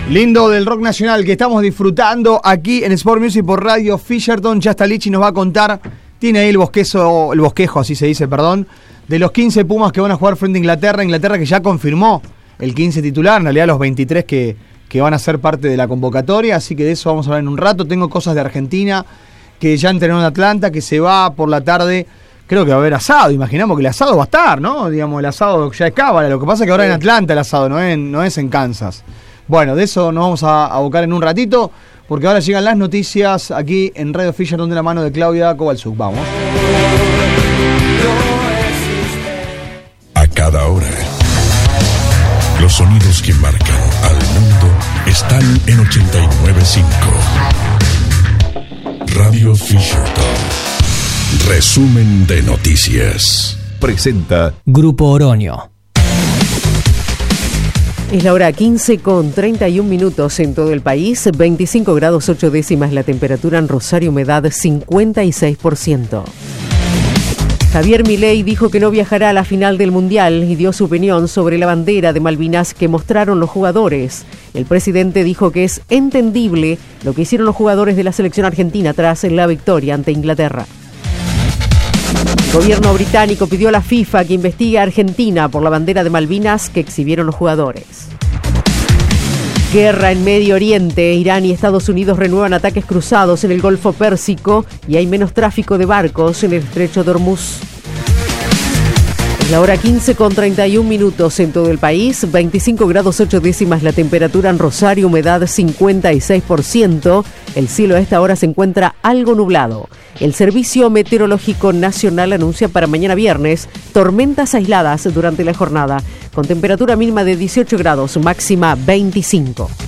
Lindo del rock nacional que estamos disfrutando aquí en Sport Music por Radio Fisherton. Ya está Lichi, nos va a contar, tiene ahí el bosquejo, así se dice, perdón, de los 15 Pumas que van a jugar frente a Inglaterra que ya confirmó el 15 titular, en realidad los 23 que van a ser parte de la convocatoria, así que de eso vamos a hablar en un rato. Tengo cosas de Argentina, que ya entrenó en Atlanta, que se va por la tarde, creo que va a haber asado, imaginamos que el asado va a estar, ¿no? Digamos, el asado ya es cábala, lo que pasa es que ahora en Atlanta el asado, no es en Kansas. Bueno, de eso nos vamos a abocar en un ratito, porque ahora llegan las noticias aquí en Radio Fisherton de la mano de Claudia Kowalczuk. Vamos. A cada hora, los sonidos que marcan al mundo están en 89.5. Radio Fisherton. Resumen de noticias. Presenta Grupo Oroño. Es la hora 15:31 en todo el país, 25 grados 8 décimas la temperatura en Rosario, humedad 56%. Javier Milei dijo que no viajará a la final del Mundial y dio su opinión sobre la bandera de Malvinas que mostraron los jugadores. El presidente dijo que es entendible lo que hicieron los jugadores de la selección argentina tras la victoria ante Inglaterra. El gobierno británico pidió a la FIFA que investigue a Argentina por la bandera de Malvinas que exhibieron los jugadores. Guerra en Medio Oriente. Irán y Estados Unidos renuevan ataques cruzados en el Golfo Pérsico y hay menos tráfico de barcos en el Estrecho de Hormuz. Es la hora 15:31 en todo el país, 25 grados 8 décimas la temperatura en Rosario, humedad 56%. El cielo a esta hora se encuentra algo nublado. El Servicio Meteorológico Nacional anuncia para mañana viernes tormentas aisladas durante la jornada, con temperatura mínima de 18 grados, máxima 25.